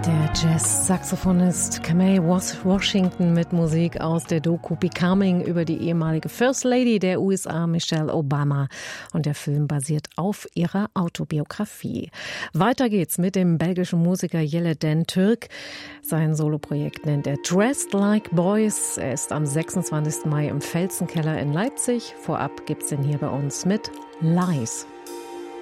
Der Jazz-Saxophonist Kamau Washington mit Musik aus der Doku Becoming über die ehemalige First Lady der USA, Michelle Obama. Und der Film basiert auf ihrer Autobiografie. Weiter geht's mit dem belgischen Musiker Yeleden Türk. Sein Soloprojekt nennt er Dressed Like Boys. Er ist am 26. Mai im Felsenkeller in Leipzig. Vorab gibt's den hier bei uns mit Lies.